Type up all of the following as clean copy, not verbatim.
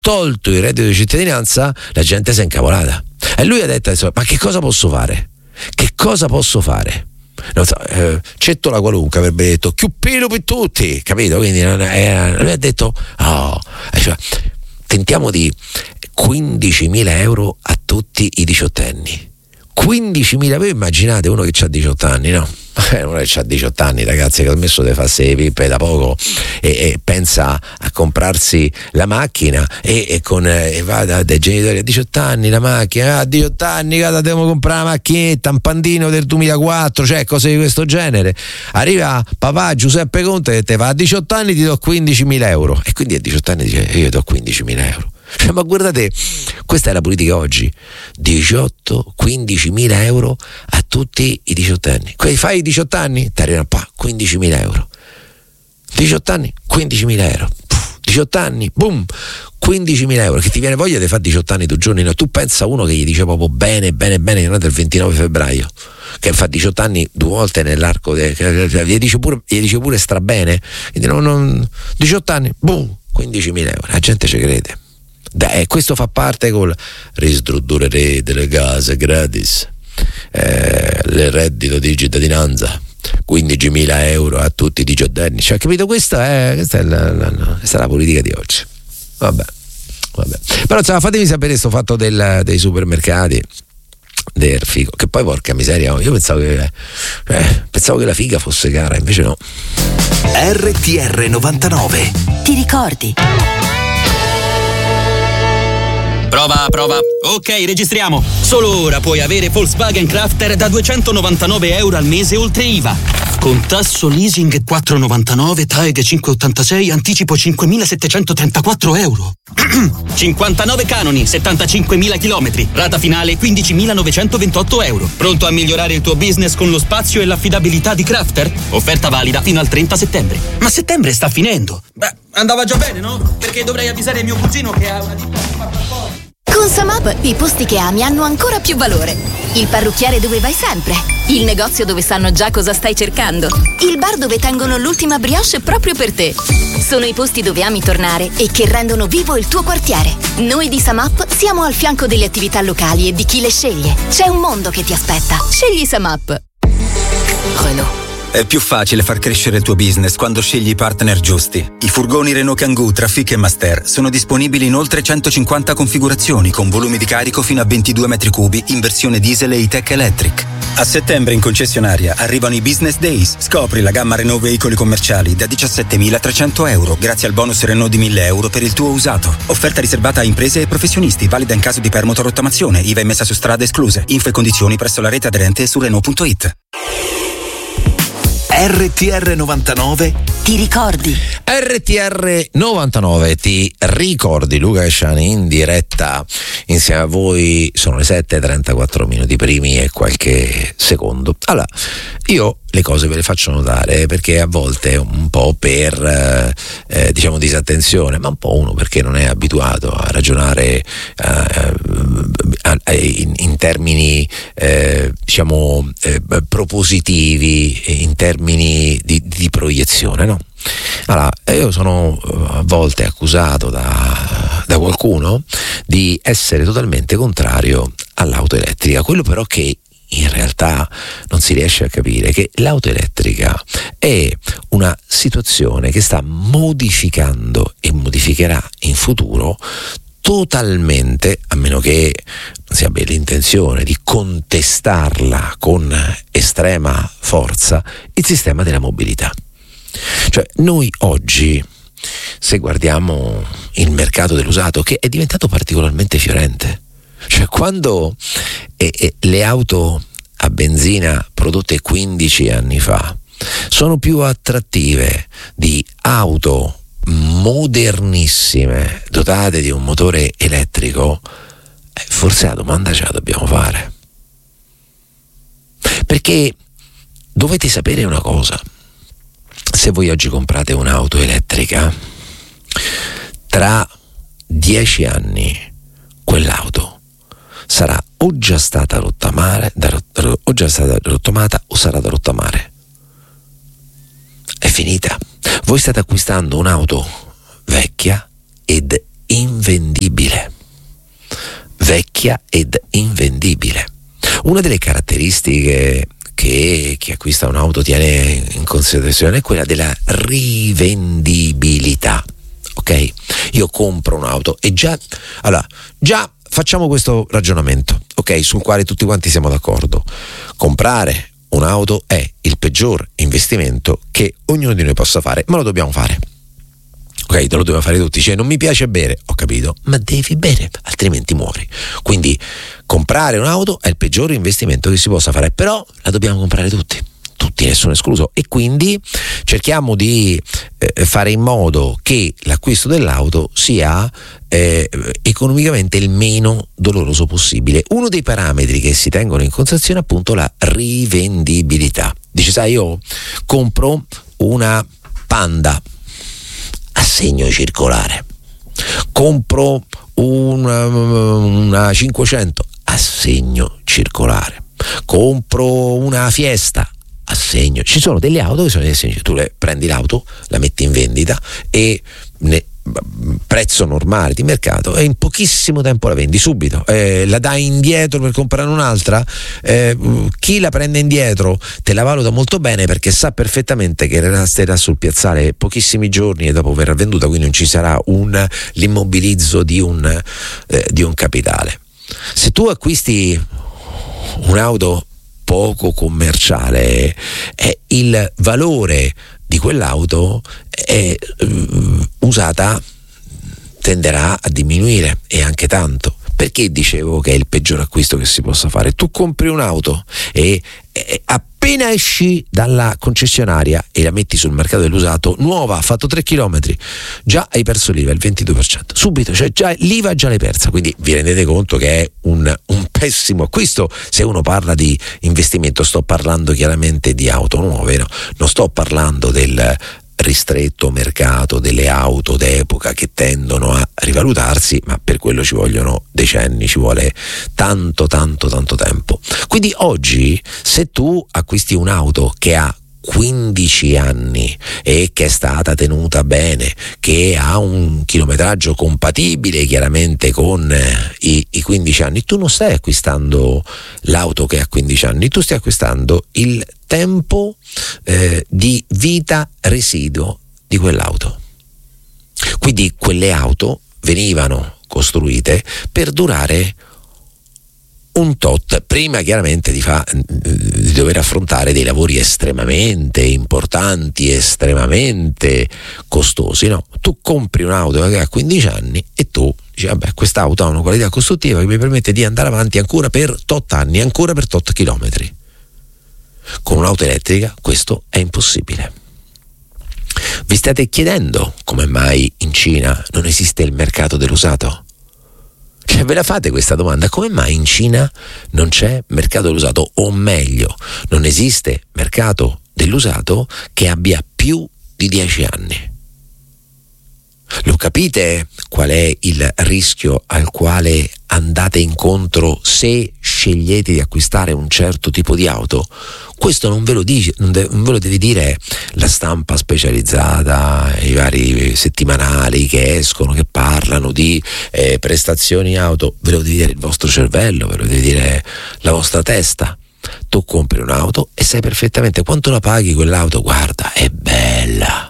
tolto il reddito di cittadinanza, la gente si è incavolata. E lui ha detto: ma che cosa posso fare? Che cosa posso fare? Non so, Cettola qualunque avrebbe detto più pelo per tutti, capito? Quindi lui ha detto cioè, tentiamo di 15.000 euro a tutti i diciottenni. 15.000, voi immaginate uno che ha 18 anni, no? Uno che ha 18 anni, ragazzi, che ha smesso di farsi le pippe da poco e pensa a comprarsi la macchina e va dai genitori a 18 anni la macchina, a 18 anni cosa devo comprare la macchinetta, un Pandino del 2004, cioè cose di questo genere. Arriva papà Giuseppe Conte che te va a 18 anni ti do 15.000 euro e quindi a 18 anni dice io do 15.000 euro. Cioè, ma guardate, questa è la politica oggi: 15.000 euro a tutti i diciottenni. Fai i 18 anni, ti arrivano 15.000 euro. 18 anni, 15.000 euro. 18 anni, boom, 15.000 euro. Che ti viene voglia di fare 18 anni 2 giorni? No, tu pensa uno che gli dice proprio bene, che non è del 29 febbraio, che fa 18 anni 2 volte nell'arco, gli dice pure strabene. Quindi 18 anni, boom, 15.000 euro. La gente ci crede. Questo fa parte col ristrutturare delle case gratis, il reddito di cittadinanza, 15.000 euro a tutti i diciottenni. Cioè, capito? Questa è la politica di oggi. Vabbè. Però insomma, fatemi sapere sto fatto dei supermercati, del figo, che poi porca miseria, io pensavo che la figa fosse cara, invece no. RTR 99. Ti ricordi? Prova. Ok, registriamo. Solo ora puoi avere Volkswagen Crafter da 299 euro al mese oltre IVA. Con tasso leasing 4,99, TAEG 5,86, anticipo 5.734 euro. 59 canoni, 75.000 chilometri, rata finale 15.928 euro. Pronto a migliorare il tuo business con lo spazio e l'affidabilità di Crafter? Offerta valida fino al 30 settembre. Ma settembre sta finendo. Beh, andava già bene, no? Perché dovrei avvisare mio cugino che ha una ditta di farmacosi. Con Samap i posti che ami hanno ancora più valore. Il parrucchiere dove vai sempre. Il negozio dove sanno già cosa stai cercando. Il bar dove tengono l'ultima brioche proprio per te. Sono i posti dove ami tornare e che rendono vivo il tuo quartiere. Noi di Samap siamo al fianco delle attività locali e di chi le sceglie. C'è un mondo che ti aspetta. Scegli Samap. Renault. È più facile far crescere il tuo business quando scegli i partner giusti. I furgoni Renault Kangoo, Trafic e Master sono disponibili in oltre 150 configurazioni con volumi di carico fino a 22 metri cubi in versione diesel e E-Tech Electric. A settembre in concessionaria arrivano i Business Days. Scopri la gamma Renault veicoli commerciali da 17.300 euro grazie al bonus Renault di 1.000 euro per il tuo usato. Offerta riservata a imprese e professionisti, valida in caso di permuta-rottamazione, IVA emessa su strade escluse. Info e condizioni presso la rete aderente su Renault.it. RTR 99. Ti ricordi? RTR 99 ti ricordi. Luca Esciani in diretta insieme a voi. Sono le 7:34 minuti primi e qualche secondo. Allora, io le cose ve le faccio notare perché a volte un po' per diciamo disattenzione, ma un po' uno perché non è abituato a ragionare in termini diciamo propositivi, in termini di proiezione, no? Allora, io sono a volte accusato da qualcuno di essere totalmente contrario all'auto elettrica. Quello però che in realtà non si riesce a capire è che l'auto elettrica è una situazione che sta modificando e modificherà in futuro totalmente, a meno che non si abbia l'intenzione di contestarla con estrema forza, il sistema della mobilità. Cioè, noi oggi, se guardiamo il mercato dell'usato, che è diventato particolarmente fiorente, cioè quando le auto a benzina prodotte 15 anni fa sono più attrattive di auto modernissime dotate di un motore elettrico, forse la domanda ce la dobbiamo fare, perché dovete sapere una cosa: se voi oggi comprate un'auto elettrica, tra 10 anni quell'auto sarà o già stata rottamata o sarà da rottamare. È finita. Voi state acquistando un'auto vecchia ed invendibile. Vecchia ed invendibile. Una delle caratteristiche che chi acquista un'auto tiene in considerazione è quella della rivendibilità. Ok? Io compro un'auto e già facciamo questo ragionamento, ok? Sul quale tutti quanti siamo d'accordo. Comprare un'auto è il peggior investimento che ognuno di noi possa fare, ma lo dobbiamo fare. Ok, lo dobbiamo fare tutti. Cioè, non mi piace bere, ho capito, ma devi bere, altrimenti muori. Quindi comprare un'auto è il peggior investimento che si possa fare, però la dobbiamo comprare tutti, nessuno escluso, e quindi cerchiamo di fare in modo che l'acquisto dell'auto sia economicamente il meno doloroso possibile. Uno dei parametri che si tengono in considerazione è appunto la rivendibilità. Dice, sai, io compro una Panda a segno circolare, compro una 500 a segno circolare, compro una Fiesta a segno. Ci sono delle auto che sono a segno, tu prendi l'auto, la metti in vendita e prezzo normale di mercato e in pochissimo tempo la vendi subito, la dai indietro per comprare un'altra. Chi la prende indietro te la valuta molto bene, perché sa perfettamente che resterà sul piazzale pochissimi giorni e dopo verrà venduta, quindi non ci sarà l'immobilizzo di un capitale. Se tu acquisti un'auto poco commerciale, il valore di quell'auto usata tenderà a diminuire, e anche tanto. Perché dicevo che è il peggior acquisto che si possa fare? Tu compri un'auto e appena esci dalla concessionaria e la metti sul mercato dell'usato, nuova, ha fatto 3 chilometri, già hai perso l'IVA, il 22%, subito, cioè già l'IVA già l'hai persa. Quindi vi rendete conto che è un pessimo acquisto. Se uno parla di investimento, sto parlando chiaramente di auto nuove, no? Non sto parlando del ristretto mercato delle auto d'epoca che tendono a rivalutarsi, ma per quello ci vogliono decenni, ci vuole tanto tempo. Quindi oggi, se tu acquisti un'auto che ha 15 anni e che è stata tenuta bene, che ha un chilometraggio compatibile chiaramente con i 15 anni, tu non stai acquistando l'auto che ha 15 anni, tu stai acquistando il tempo di vita residuo di quell'auto. Quindi quelle auto venivano costruite per durare un tot, prima chiaramente di dover affrontare dei lavori estremamente importanti, estremamente costosi, no? Tu compri un'auto che ha 15 anni e tu dici, vabbè, quest'auto ha una qualità costruttiva che mi permette di andare avanti ancora per tot anni, ancora per tot chilometri. Con un'auto elettrica questo è impossibile. Vi state chiedendo come mai in Cina non esiste il mercato dell'usato? Cioè, ve la fate questa domanda? Come mai in Cina non c'è mercato dell'usato? O meglio, non esiste mercato dell'usato che abbia più di 10 anni? Lo capite qual è il rischio al quale andate incontro se scegliete di acquistare un certo tipo di auto? Questo non ve lo deve dire la stampa specializzata, i vari settimanali che escono, che parlano di prestazioni auto, ve lo deve dire il vostro cervello, ve lo deve dire la vostra testa. Tu compri un'auto e sai perfettamente quanto la paghi quell'auto. Guarda, è bella,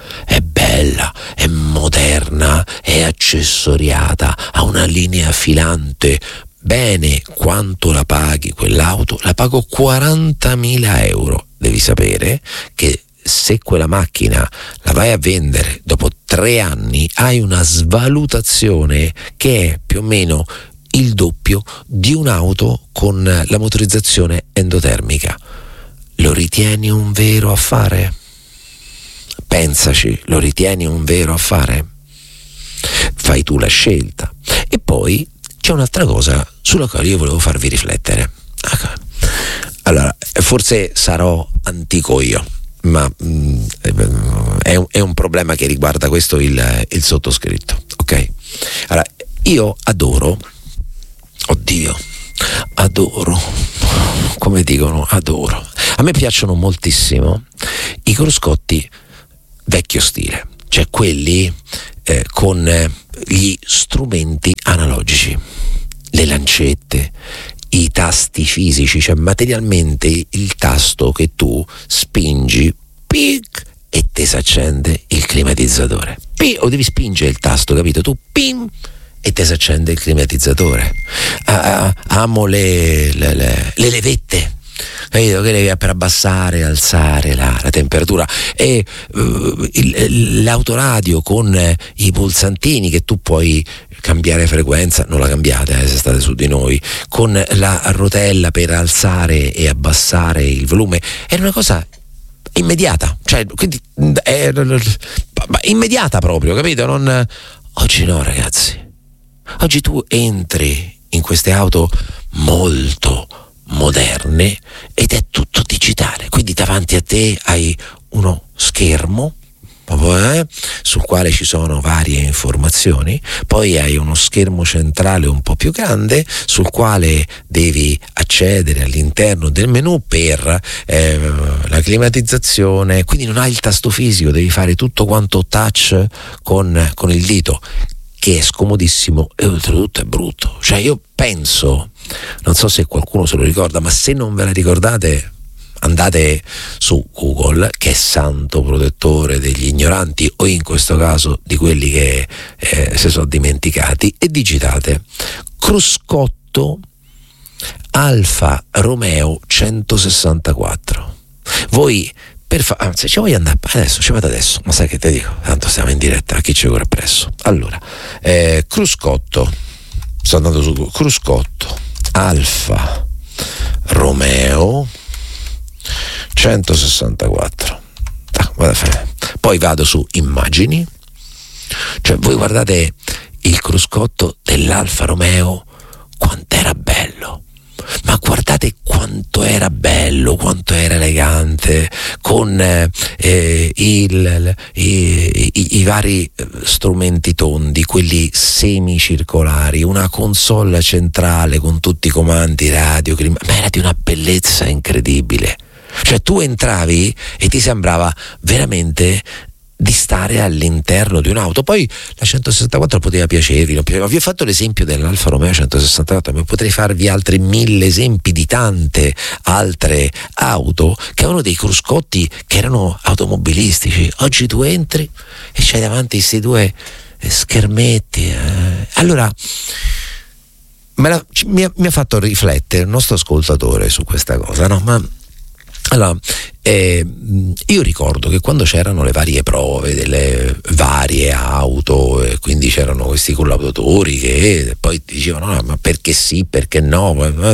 è moderna, è accessoriata, ha una linea filante. Bene, quanto la paghi quell'auto? La pago 40.000 euro. Devi sapere che se quella macchina la vai a vendere dopo 3 anni hai una svalutazione che è più o meno il doppio di un'auto con la motorizzazione endotermica. Lo ritieni un vero affare? Pensaci, lo ritieni un vero affare? Fai tu la scelta. E poi c'è un'altra cosa sulla quale io volevo farvi riflettere. Allora, forse sarò antico io, ma è un problema che riguarda questo il sottoscritto, ok? Allora, io adoro, come dicono, adoro. A me piacciono moltissimo i cruscotti vecchio stile. cioè quelli con gli strumenti analogici, le lancette, i tasti fisici, cioè materialmente il tasto che tu spingi, pic, e te si accende il climatizzatore. O devi spingere il tasto, capito? Tu pim, e te si accende il climatizzatore. Amo le levette, capito? Che per abbassare e alzare la temperatura, e l'autoradio con i pulsantini che tu puoi cambiare frequenza, non la cambiate se state su di noi, con la rotella per alzare e abbassare il volume. Era una cosa immediata, cioè quindi immediata proprio, capito? Oggi no, ragazzi. Oggi tu entri in queste auto molto moderne ed è tutto digitale, quindi davanti a te hai uno schermo sul quale ci sono varie informazioni, poi hai uno schermo centrale un po' più grande sul quale devi accedere all'interno del menu per la climatizzazione, quindi non hai il tasto fisico, devi fare tutto quanto touch con il dito, che è scomodissimo e oltretutto è brutto. Cioè io penso, non so se qualcuno se lo ricorda, ma se non ve la ricordate andate su Google, che è santo protettore degli ignoranti, o in questo caso di quelli che si sono dimenticati, e digitate cruscotto Alfa Romeo 164. Voi anzi, ci voglio andare adesso, ci vado adesso, ma sai che te dico, tanto stiamo in diretta, a chi ci corre presso. Allora, cruscotto, sto andando su Google, cruscotto Alfa Romeo 164. Poi vado su immagini, cioè voi guardate il cruscotto dell'Alfa Romeo, quanto era bello, ma guardate quanto era bello, quanto era elegante, con i vari strumenti tondi, quelli semicircolari, una console centrale con tutti i comandi radio, ma era di una bellezza incredibile. Cioè tu entravi e ti sembrava veramente di stare all'interno di un'auto. Poi la 164 poteva piacervi, non piaceva. Vi ho fatto l'esempio dell'Alfa Romeo 164, ma potrei farvi altri 1000 esempi di tante altre auto che avevano dei cruscotti che erano automobilistici. Oggi tu entri e c'hai davanti questi due schermetti. Allora mi ha fatto riflettere il nostro ascoltatore su questa cosa, no? Allora, io ricordo che quando c'erano le varie prove delle varie auto, e quindi c'erano questi collaboratori che poi dicevano no, ma perché sì, perché no,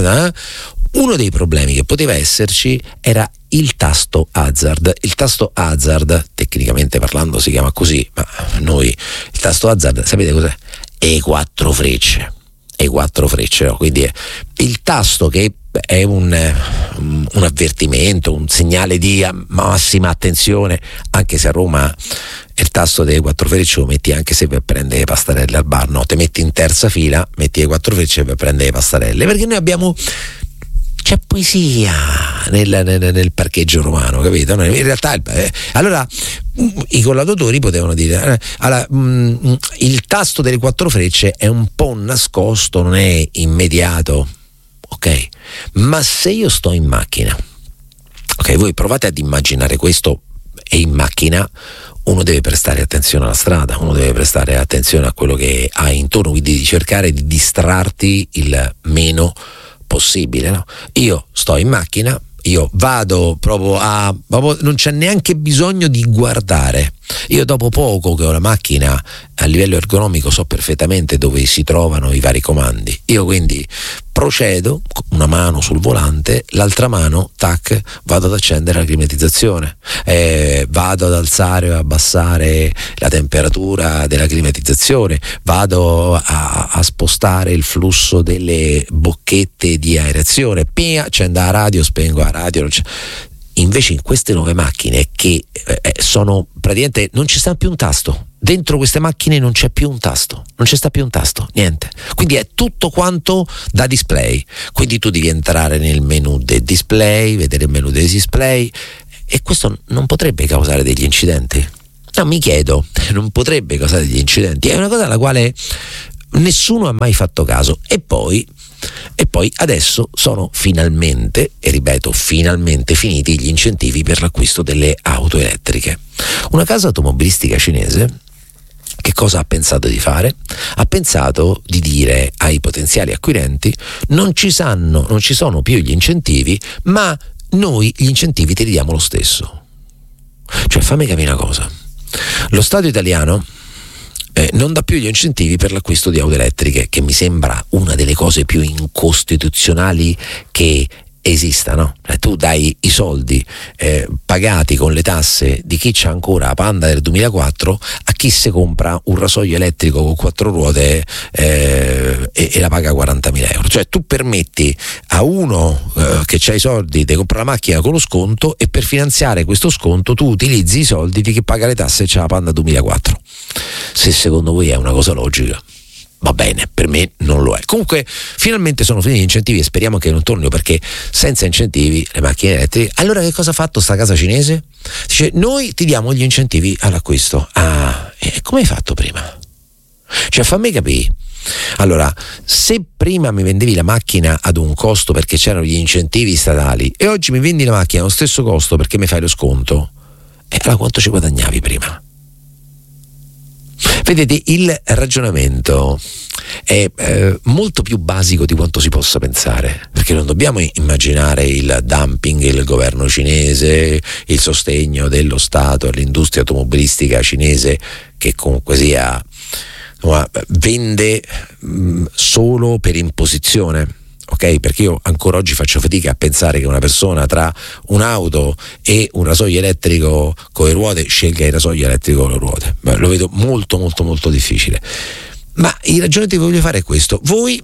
uno dei problemi che poteva esserci era il tasto hazard. Il tasto hazard, tecnicamente parlando, si chiama così, ma noi il tasto hazard, sapete cos'è? E quattro frecce, no? Quindi è il tasto che è un avvertimento, un segnale di massima attenzione, anche se a Roma il tasto delle quattro frecce lo metti anche se per prendere le pastarelle al bar, no, te metti in terza fila, metti le quattro frecce per prendere le pastarelle, perché noi c'è poesia nel parcheggio romano, capito? No, in realtà allora i collaudatori potevano dire il tasto delle quattro frecce è un po' nascosto, non è immediato, ok? Ma se io sto in macchina, ok, voi provate ad immaginare questo, e in macchina uno deve prestare attenzione alla strada, uno deve prestare attenzione a quello che ha intorno, quindi di cercare di distrarti il meno possibile, no? Io sto in macchina, io vado proprio non c'è neanche bisogno di guardare. Io dopo poco che ho la macchina a livello ergonomico so perfettamente dove si trovano i vari comandi. Io quindi procedo, una mano sul volante, l'altra mano, tac, vado ad accendere la climatizzazione, vado ad alzare o abbassare la temperatura della climatizzazione, vado a spostare il flusso delle bocchette di aerazione, accendo la radio, spengo la radio. Invece in queste nuove macchine che sono praticamente, non ci sta più un tasto, dentro queste macchine non c'è più un tasto, non ci sta più un tasto, niente, quindi è tutto quanto da display, quindi tu devi entrare nel menu del display, vedere il menu dei display, e questo non potrebbe causare degli incidenti? No, mi chiedo, non potrebbe causare degli incidenti? È una cosa alla quale nessuno ha mai fatto caso. E poi adesso sono finalmente, e ripeto, finalmente finiti gli incentivi per l'acquisto delle auto elettriche. Una casa automobilistica cinese che cosa ha pensato di fare? Ha pensato di dire ai potenziali acquirenti: non ci sono più gli incentivi, ma noi gli incentivi te li diamo lo stesso. Cioè, fammi capire una cosa: lo Stato italiano non dà più gli incentivi per l'acquisto di auto elettriche, che mi sembra una delle cose più incostituzionali che esistano. Tu dai i soldi pagati con le tasse di chi c'ha ancora la Panda del 2004 a chi si compra un rasoio elettrico con 4 ruote e la paga 40.000 euro. Cioè, tu permetti a uno che c'ha i soldi di comprare la macchina con lo sconto, e per finanziare questo sconto tu utilizzi i soldi di chi paga le tasse e c'ha la Panda 2004. Se secondo voi è una cosa logica, va bene, per me non lo è. Comunque finalmente sono finiti gli incentivi e speriamo che non tornino, perché senza incentivi le macchine elettriche. Allora che cosa ha fatto sta casa cinese? Dice: noi ti diamo gli incentivi all'acquisto. E come hai fatto prima? Cioè, fammi capire. Allora, se prima mi vendevi la macchina ad un costo perché c'erano gli incentivi statali, e oggi mi vendi la macchina allo stesso costo perché mi fai lo sconto, allora quanto ci guadagnavi prima? Vedete, il ragionamento è molto più basico di quanto si possa pensare, perché non dobbiamo immaginare il dumping, il governo cinese, il sostegno dello Stato all'industria automobilistica cinese, che comunque sia vende solo per imposizione. Ok, perché io ancora oggi faccio fatica a pensare che una persona tra un'auto e un rasoio elettrico con le ruote scelga il rasoio elettrico con le ruote. Lo vedo molto molto molto difficile. Ma il ragionamento che voglio fare è questo: voi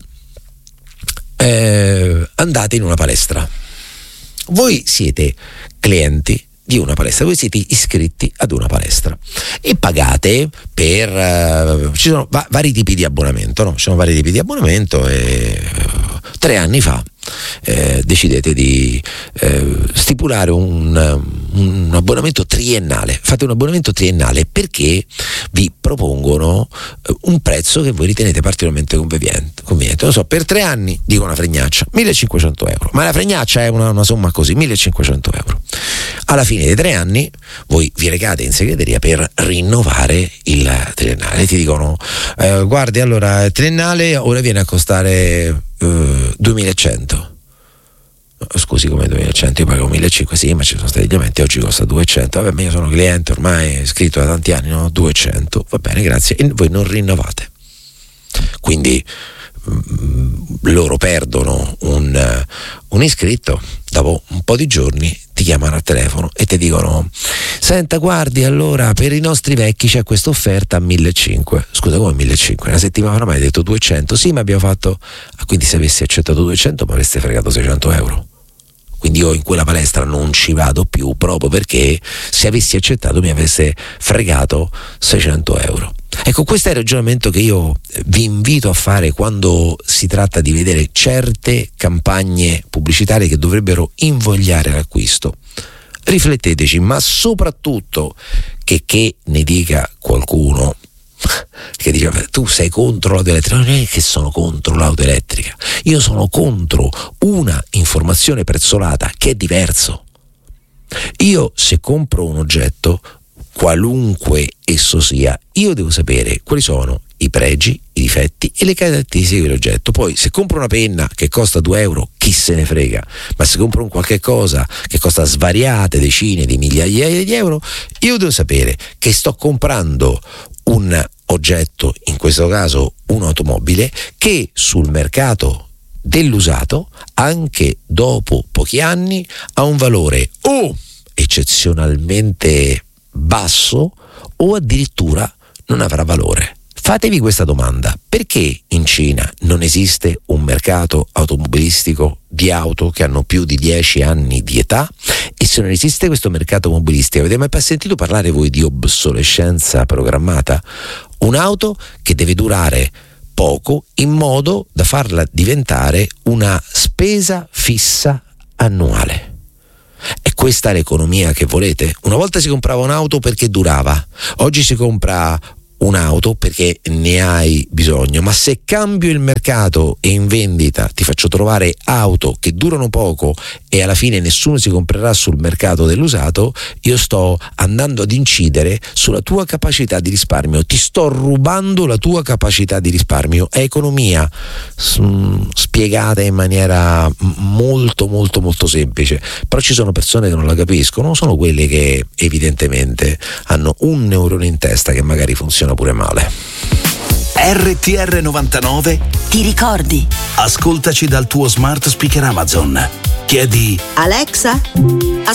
andate in una palestra, voi siete clienti di una palestra, voi siete iscritti ad una palestra e pagate per ci sono vari tipi di abbonamento, no? Ci sono vari tipi di abbonamento, e 3 anni fa decidete di stipulare un abbonamento triennale. Fate un abbonamento triennale perché vi propongono un prezzo che voi ritenete particolarmente conveniente. Non so, per 3 anni, dico una fregnaccia, 1.500 euro, ma la fregnaccia è una somma così, 1.500 euro. Alla fine dei 3 anni voi vi recate in segreteria per rinnovare il triennale. Ti dicono: guardi, allora il triennale ora viene a costare 2.100. Scusi, come 2.100? Io pago 1.500, sì, ma ci sono stati gli aumenti, oggi costa 200. Vabbè, ma io sono cliente ormai iscritto da tanti anni, no? 200, va bene, grazie. E voi non rinnovate, quindi loro perdono un iscritto. Dopo un po' di giorni ti chiamano al telefono e ti dicono: senta, guardi, allora per i nostri vecchi c'è questa offerta a 1.500. Scusa, come 1.500? Una settimana fa mi hai detto 200. Sì, ma abbiamo fatto... quindi se avessi accettato 200 mi avreste fregato 600 euro. Quindi io in quella palestra non ci vado più, proprio perché se avessi accettato mi avreste fregato 600 euro. Ecco, questo è il ragionamento che io vi invito a fare quando si tratta di vedere certe campagne pubblicitarie che dovrebbero invogliare l'acquisto. Rifletteteci, ma soprattutto che ne dica qualcuno che dice: tu sei contro l'auto elettrica. Non è che sono contro l'auto elettrica, io sono contro una informazione prezzolata, che è diverso. Io, se compro un oggetto, qualunque esso sia, io devo sapere quali sono i pregi, i difetti e le caratteristiche dell'oggetto. Poi, se compro una penna che costa 2 euro, chi se ne frega, ma se compro un qualche cosa che costa svariate decine di migliaia di euro, io devo sapere che sto comprando un oggetto, in questo caso un'automobile, che sul mercato dell'usato, anche dopo pochi anni, ha un valore o eccezionalmente basso o addirittura non avrà valore. Fatevi questa domanda: perché in Cina non esiste un mercato automobilistico di auto che hanno più di 10 anni di età? E se non esiste questo mercato automobilistico, avete mai sentito parlare voi di obsolescenza programmata? Un'auto che deve durare poco in modo da farla diventare una spesa fissa annuale. E questa è l'economia che volete? Una volta si comprava un'auto perché durava, oggi si compra un'auto perché ne hai bisogno, ma se cambio il mercato e in vendita ti faccio trovare auto che durano poco e alla fine nessuno si comprerà sul mercato dell'usato, io sto andando ad incidere sulla tua capacità di risparmio, ti sto rubando la tua capacità di risparmio. È economia spiegata in maniera molto molto molto semplice, però ci sono persone che non la capiscono, sono quelle che evidentemente hanno un neurone in testa che magari funziona pure male. RTR 99. Ti ricordi? Ascoltaci dal tuo smart speaker Amazon. Chiedi: Alexa,